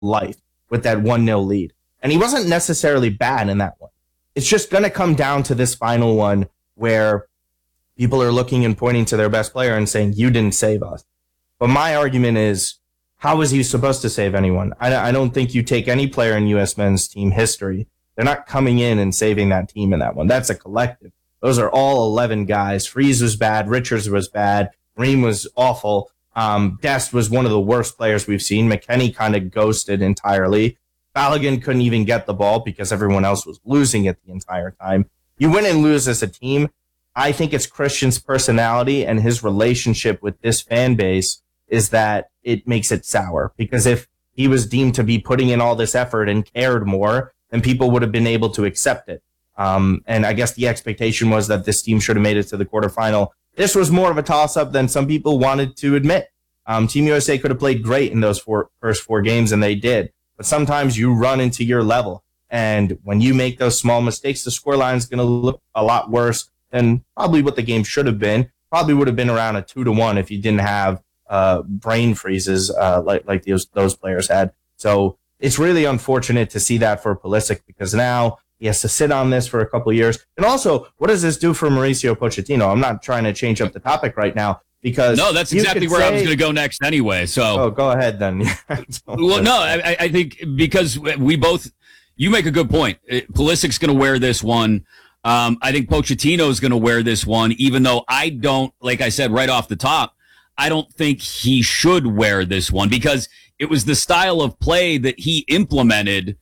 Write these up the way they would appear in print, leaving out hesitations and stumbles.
life with that 1-0 lead. And he wasn't necessarily bad in that one. It's just going to come down to this final one where people are looking and pointing to their best player and saying, you didn't save us. But my argument is, how was he supposed to save anyone? I don't think you take any player in U.S. men's team history. They're not coming in and saving that team in that one. That's a collective. Those are all 11 guys. Freeze was bad. Richards was bad. Ream was awful. Dest was one of the worst players we've seen. McKennie kind of ghosted entirely. Balogun couldn't even get the ball because everyone else was losing it the entire time. You win and lose as a team. I think it's Christian's personality and his relationship with this fan base is that it makes it sour. Because if he was deemed to be putting in all this effort and cared more, then people would have been able to accept it. And I guess the expectation was that this team should have made it to the quarterfinal. This was more of a toss-up than some people wanted to admit. Team USA could have played great in those first four games, and they did. But sometimes you run into your level. And when you make those small mistakes, the scoreline is going to look a lot worse than probably what the game should have been. Probably would have been around a 2-1 if you didn't have brain freezes like those players had. So it's really unfortunate to see that for Pulisic because now he has to sit on this for a couple of years. And also, what does this do for Mauricio Pochettino? I'm not trying to change up the topic right now because no, that's exactly where I was going to go next anyway. So go ahead then. Well, no, I think because you make a good point. Pulisic's going to wear this one. I think Pochettino's going to wear this one, even though I don't, like I said right off the top, I don't think he should wear this one because it was the style of play that he implemented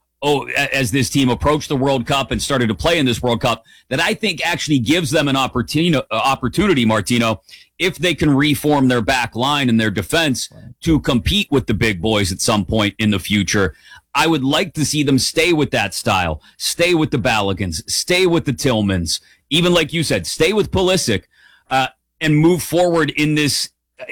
as this team approached the World Cup and started to play in this World Cup that I think actually gives them an opportunity, Martino, if they can reform their back line and their defense to compete with the big boys at some point in the future. I would like to see them stay with that style, stay with the Balagans, stay with the Tillmans, even like you said, stay with Pulisic, and move forward in this,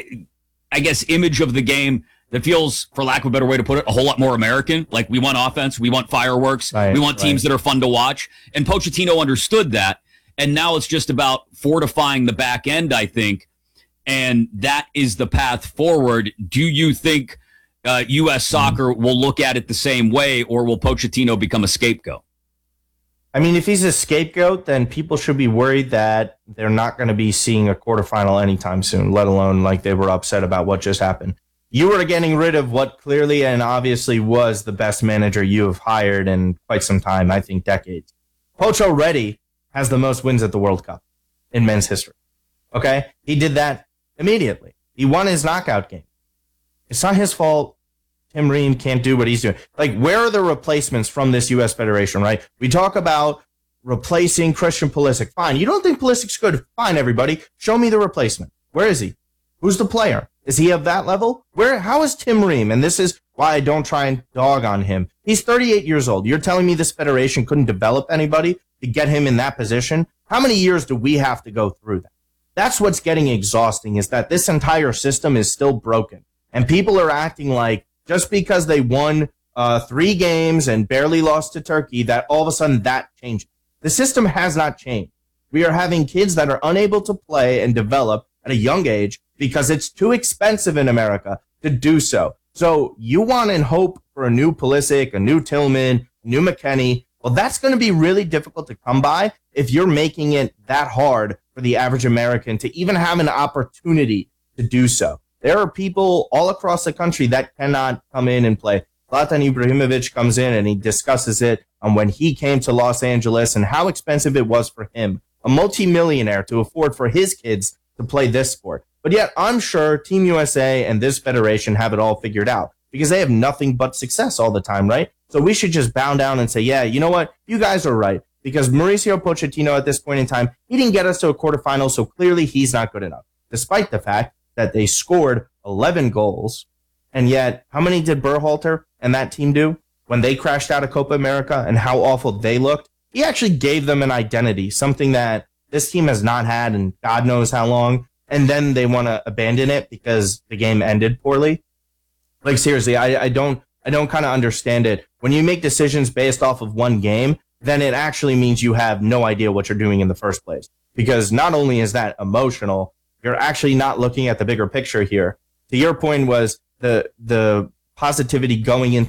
I guess, image of the game that feels, for lack of a better way to put it, a whole lot more American. Like, we want offense, we want fireworks, we want teams that are fun to watch. And Pochettino understood that. And now it's just about fortifying the back end, I think. And that is the path forward. Do you think U.S. soccer will look at it the same way, or will Pochettino become a scapegoat? I mean, if he's a scapegoat, then people should be worried that they're not going to be seeing a quarterfinal anytime soon, let alone like they were upset about what just happened. You were getting rid of what clearly and obviously was the best manager you have hired in quite some time, I think decades. Poch already has the most wins at the World Cup in men's history. Okay? He did that immediately. He won his knockout game. It's not his fault Tim Ream can't do what he's doing. Like, where are the replacements from this U.S. Federation, right? We talk about replacing Christian Pulisic. Fine. You don't think Pulisic's good? Fine, everybody. Show me the replacement. Where is he? Who's the player? Is he of that level? How is Tim Ream? And this is why I don't try and dog on him. He's 38 years old. You're telling me this federation couldn't develop anybody to get him in that position? How many years do we have to go through that? That's what's getting exhausting, is that this entire system is still broken. And people are acting like just because they won 3 games and barely lost to Turkey, that all of a sudden that changes. The system has not changed. We are having kids that are unable to play and develop at a young age because it's too expensive in America to do so. So you want and hope for a new Pulisic, a new Tillman, new McKennie. Well, that's going to be really difficult to come by if you're making it that hard for the average American to even have an opportunity to do so. There are people all across the country that cannot come in and play. Zlatan Ibrahimovic comes in and he discusses it on when he came to Los Angeles and how expensive it was for him, a multimillionaire, to afford for his kids to play this sport. But yet I'm sure Team USA and this federation have it all figured out because they have nothing but success all the time, right? So we should just bow down and say, yeah, you know what? You guys are right. Because Mauricio Pochettino at this point in time, he didn't get us to a quarterfinal, so clearly he's not good enough. Despite the fact that they scored 11 goals, and yet how many did Berhalter and that team do when they crashed out of Copa America and how awful they looked? He actually gave them an identity, something that this team has not had in God knows how long, and then they want to abandon it because the game ended poorly. Like, seriously, I don't kind of understand it. When you make decisions based off of one game, then it actually means you have no idea what you're doing in the first place. Because not only is that emotional, you're actually not looking at the bigger picture here. To your point was the positivity going into